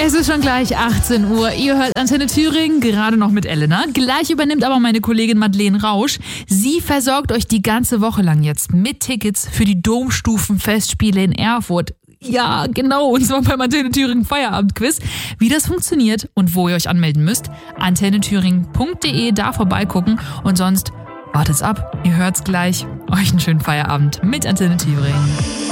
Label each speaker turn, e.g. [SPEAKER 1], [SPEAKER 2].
[SPEAKER 1] Es ist schon gleich 18 Uhr. Ihr hört Antenne Thüringen, gerade noch mit Elena. Gleich übernimmt aber meine Kollegin Madeleine Rausch. Sie versorgt euch die ganze Woche lang jetzt mit Tickets für die Domstufenfestspiele in Erfurt. Ja, genau, und zwar beim Antenne Thüringen Feierabendquiz. Wie das funktioniert und wo ihr euch anmelden müsst, antennethüringen.de, da vorbeigucken. Und sonst wartet's ab, ihr hört's gleich. Euch einen schönen Feierabend mit Antenne Thüringen.